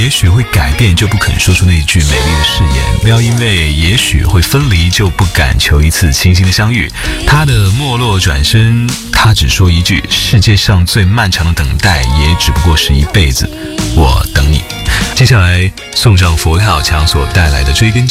也许会改变就不肯说出那句美丽的誓言，不要因为也许会分离就不敢求一次清新的相遇。他的没落转身，他只说一句，世界上最漫长的等待也只不过是一辈子，我等你。接下来送上佛跳墙所带来的追根